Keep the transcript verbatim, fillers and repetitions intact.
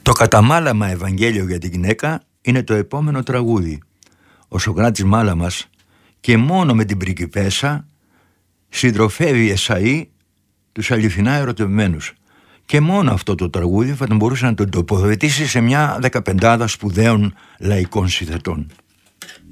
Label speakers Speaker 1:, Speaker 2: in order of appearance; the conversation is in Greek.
Speaker 1: Το καταμάλαμα Ευαγγέλιο για τη γυναίκα είναι το επόμενο τραγούδι. Ο Σωκράτης Μάλαμας και μόνο με την πριγκιπέσσα συντροφεύει Εσαΐ τους αληθινά ερωτευμένους. Και μόνο αυτό το τραγούδι θα τον μπορούσε να τον τοποθετήσει σε μια δεκαπεντάδα σπουδαίων λαϊκών συνθετών.